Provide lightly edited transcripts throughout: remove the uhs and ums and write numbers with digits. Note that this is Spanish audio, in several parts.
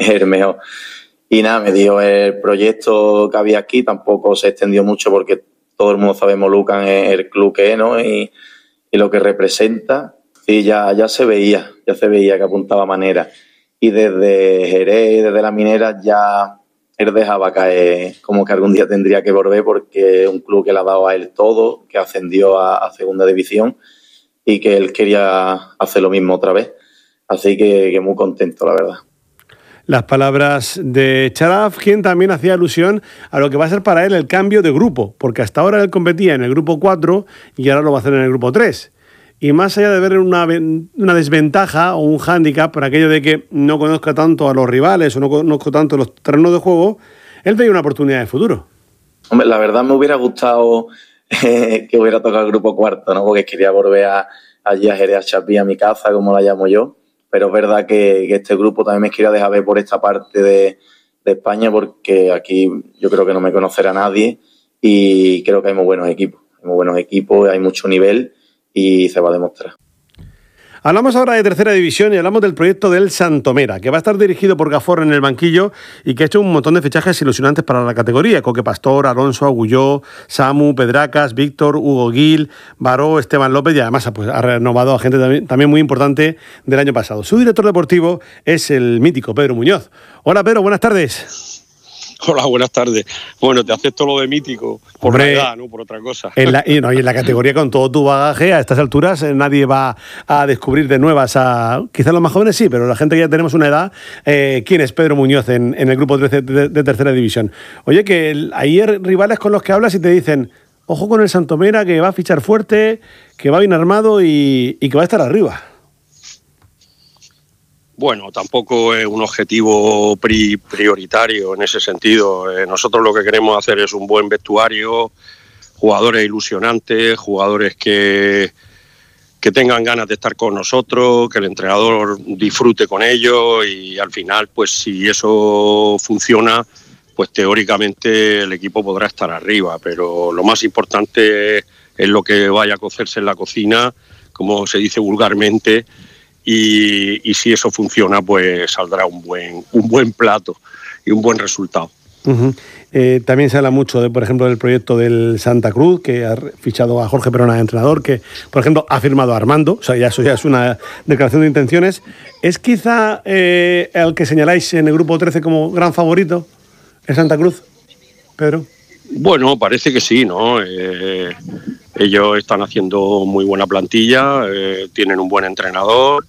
el mejor. Y nada, me dio el proyecto que había aquí, tampoco se extendió mucho porque todo el mundo sabemos Lucan es el club que es, ¿no? Y lo que representa. Y ya se veía que apuntaba manera. Y desde Jerez, desde la Minera, ya él dejaba caer como que algún día tendría que volver porque es un club que le ha dado a él todo, que ascendió a segunda división y que él quería hacer lo mismo otra vez. Así que muy contento, la verdad. Las palabras de Charaf, quien también hacía alusión a lo que va a ser para él el cambio de grupo, porque hasta ahora él competía en el grupo 4 y ahora lo va a hacer en el grupo 3. Y más allá de ver una desventaja o un hándicap por aquello de que no conozca tanto a los rivales o no conozco tanto los terrenos de juego, él veía una oportunidad de futuro. Hombre, la verdad me hubiera gustado que hubiera tocado el grupo 4, ¿no? Porque quería volver allí a Jerez, a Chapí, a mi casa, como la llamo yo. Pero es verdad que este grupo también me quería dejar ver por esta parte de España, porque aquí yo creo que no me conocerá nadie y creo que hay muy buenos equipos, hay mucho nivel y se va a demostrar. Hablamos ahora de tercera división y hablamos del proyecto del Santomera, que va a estar dirigido por Gafor en el banquillo y que ha hecho un montón de fichajes ilusionantes para la categoría. Coque Pastor, Alonso, Agulló, Samu, Pedracas, Víctor, Hugo Gil, Baró, Esteban López y además pues, ha renovado a gente también muy importante del año pasado. Su director deportivo es el mítico Pedro Muñoz. Hola Pedro, buenas tardes. Hola, buenas tardes. Bueno, te acepto lo de mítico por la edad, no por otra cosa. Y en la categoría, con todo tu bagaje, a estas alturas nadie va a descubrir de nuevas quizás los más jóvenes sí, pero la gente que ya tenemos una edad. ¿Quién es Pedro Muñoz en el grupo 13 de tercera división? Oye, que hay rivales con los que hablas y te dicen, ojo con el Santomera, que va a fichar fuerte, que va bien armado y que va a estar arriba. Bueno, tampoco es un objetivo prioritario en ese sentido. Nosotros lo que queremos hacer es un buen vestuario, jugadores ilusionantes, jugadores que tengan ganas de estar con nosotros, que el entrenador disfrute con ellos y al final, pues si eso funciona, pues teóricamente el equipo podrá estar arriba. Pero lo más importante es lo que vaya a cocerse en la cocina, como se dice vulgarmente. Y si eso funciona, pues saldrá un buen plato y un buen resultado. Uh-huh. También se habla mucho, por ejemplo, del proyecto del Santa Cruz, que ha fichado a Jorge Perona de entrenador, que, por ejemplo, ha firmado a Armando, o sea, eso ya es una declaración de intenciones. ¿Es quizá el que señaláis en el grupo 13 como gran favorito, el Santa Cruz, Pedro? Bueno, parece que sí, ¿no? Ellos están haciendo muy buena plantilla, tienen un buen entrenador.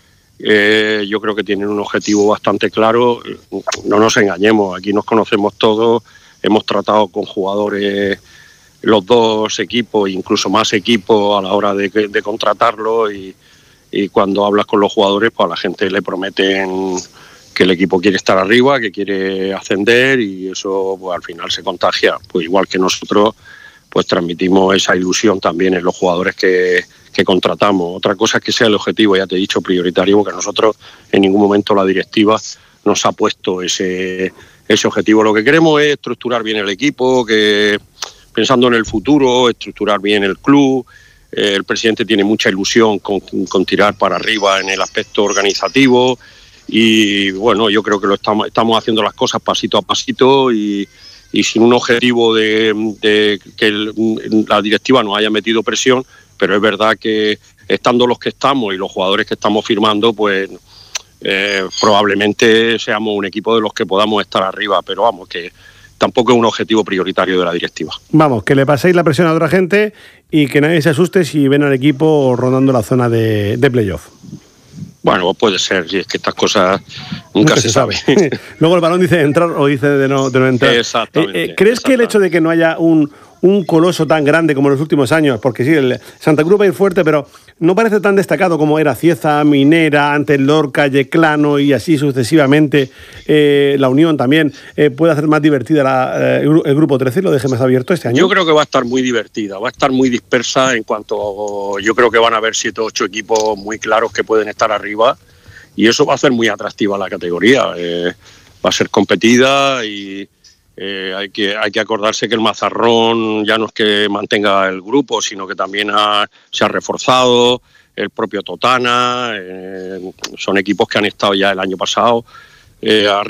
Yo creo que tienen un objetivo bastante claro. No nos engañemos, aquí nos conocemos todos, hemos tratado con jugadores, los dos equipos, incluso más equipos a la hora de contratarlos y cuando hablas con los jugadores, pues a la gente le prometen que el equipo quiere estar arriba, que quiere ascender y eso pues, al final se contagia. Pues igual que nosotros, pues transmitimos esa ilusión también en los jugadores que contratamos. Otra cosa es que sea el objetivo, ya te he dicho, prioritario, porque nosotros en ningún momento la directiva nos ha puesto ese objetivo. Lo que queremos es estructurar bien el equipo, que pensando en el futuro, estructurar bien el club. El presidente tiene mucha ilusión con tirar para arriba en el aspecto organizativo y bueno, yo creo que estamos haciendo las cosas pasito a pasito y sin un objetivo de que la directiva nos haya metido presión. Pero es verdad que estando los que estamos y los jugadores que estamos firmando, pues probablemente seamos un equipo de los que podamos estar arriba, pero vamos, que tampoco es un objetivo prioritario de la directiva. Vamos, que le paséis la presión a otra gente y que nadie se asuste si ven al equipo rondando la zona de playoff. Bueno, puede ser, y es que estas cosas nunca se sabe. Luego el balón dice de entrar o dice de no entrar. Exactamente. ¿Crees que el hecho de que no haya un coloso tan grande como en los últimos años, porque sí, el Santa Cruz va a ir fuerte, pero no parece tan destacado como era Cieza, Minera, antes Lorca, Yeclano y así sucesivamente, la Unión también, puede hacer más divertida el grupo 13 y lo deje más abierto este año? Yo creo que va a estar muy divertida, va a estar muy dispersa en cuanto, yo creo que van a haber 7 o 8 equipos muy claros que pueden estar arriba y eso va a hacer muy atractiva la categoría, va a ser competida y hay que acordarse que el Mazarrón ya no es que mantenga el grupo, sino que también se ha reforzado, el propio Totana, son equipos que han estado ya el año pasado